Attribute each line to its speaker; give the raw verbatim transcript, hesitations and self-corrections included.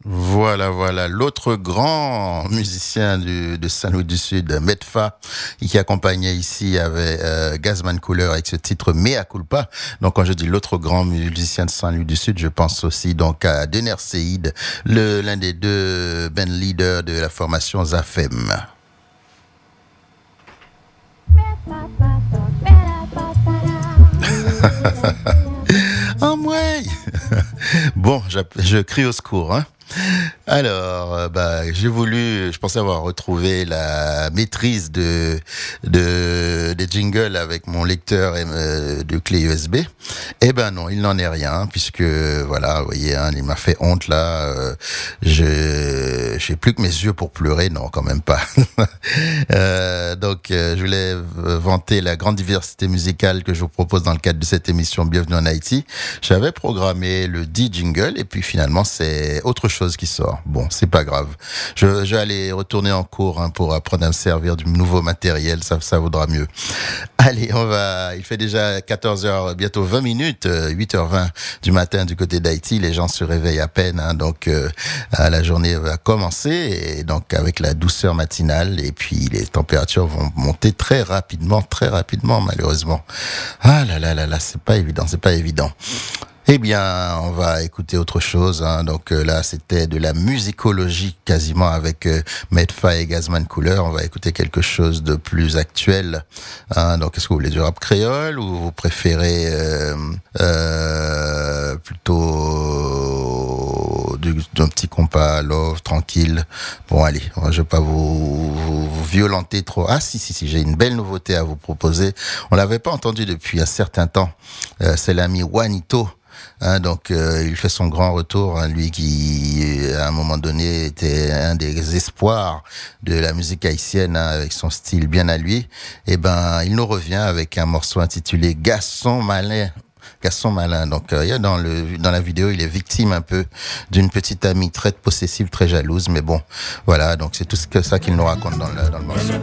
Speaker 1: Voilà, voilà. L'autre grand musicien du, de Saint-Louis du Sud, Medfa, qui accompagnait ici avec euh, Gazman Cooler avec ce titre Mea Culpa. Donc, quand je dis l'autre grand musicien de Saint-Louis du Sud, je pense aussi donc à Dener Seid, le, l'un des deux band leaders de la formation Zafem. Ah, ouais. Bon, je, je crie au secours, hein. Alors, euh, bah, j'ai voulu, je pensais avoir retrouvé la maîtrise de, de, des jingles avec mon lecteur euh, de clé U S B. Eh ben non, il n'en est rien, puisque, voilà, vous voyez, hein, il m'a fait honte là, euh, je, j'ai plus que mes yeux pour pleurer, non, quand même pas. euh, donc, euh, je voulais vanter la grande diversité musicale que je vous propose dans le cadre de cette émission Bienvenue en Haïti. J'avais programmé le dit jingle, et puis finalement, c'est autre chose qui sort. Bon, c'est pas grave. Je, je vais aller retourner en cours hein, pour apprendre à me servir du nouveau matériel. Ça, ça vaudra mieux. Allez, on va. Il fait déjà quatorze heures, bientôt vingt minutes, huit heures vingt du matin du côté d'Haïti. Les gens se réveillent à peine, hein, donc euh, la journée va commencer et donc avec la douceur matinale et puis les températures vont monter très rapidement, très rapidement malheureusement. Ah là là là là, c'est pas évident, c'est pas évident. Eh bien, on va écouter autre chose. Hein. Donc euh, là, c'était de la musicologie quasiment avec euh, Medfa et Gazman Cooler. On va écouter quelque chose de plus actuel. Hein. Donc, est-ce que vous voulez du rap créole ou vous préférez euh, euh, plutôt du, d'un petit compas love, tranquille? Bon, allez, je ne vais pas vous, vous, vous violenter trop. Ah, si, si, si, j'ai une belle nouveauté à vous proposer. On l'avait pas entendu depuis un certain temps. Euh, c'est l'ami Juanito. Hein, donc euh, il fait son grand retour, hein, lui qui à un moment donné était un des espoirs de la musique haïtienne hein, avec son style bien à lui. Et ben il nous revient avec un morceau intitulé Garçon malin. Garçon malin. Donc euh, dans le dans la vidéo, il est victime un peu d'une petite amie très possessive, très jalouse. Mais bon, voilà. Donc c'est tout ce que ça qu'il nous raconte dans le dans le morceau.